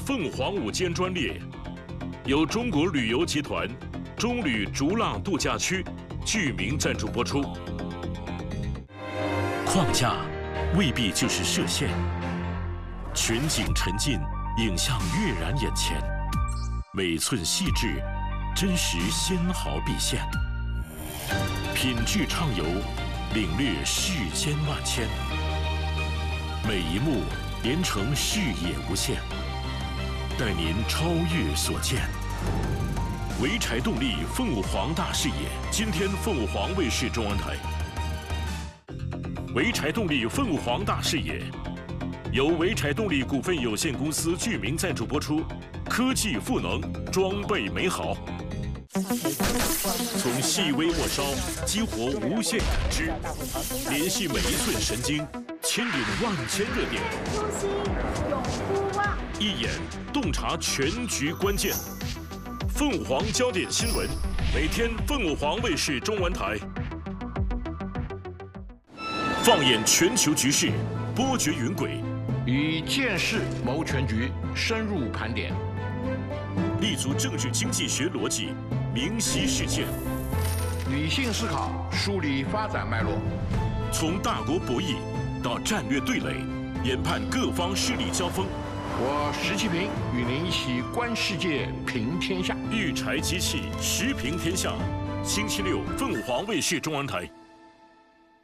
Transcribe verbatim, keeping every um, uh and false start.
凤凰午间专列，由中国旅游集团中旅逐浪度假区剧名赞助播出。框架未必就是设限，全景沉浸，影像跃然眼前，每寸细致，真实纤毫毕现，品质畅游，领略世间万千，每一幕连成视野无限，带您超越所见。潍柴动力凤凰大视野，今天凤凰卫视中文台。潍柴动力凤凰大视野，由潍柴动力股份有限公司剧名赞助播出。科技赋能，装备美好。从细微末梢激活无限感知，联系每一寸神经，牵引万千热点。 初心永不忘。 一眼洞察全局关键。凤凰焦点新闻，每天凤凰卫视中文台。放眼全球局势，波谲云轨， 以见识谋全局，深入盘点， 立足政治经济学逻辑，明晰事件， 理性思考，梳理发展脉络， 从大国博弈到战略对垒，研判各方势力交锋。 我石其平与您一起观世界，评天下。 育柴机器，时评天下。星期六，凤凰卫视中文台。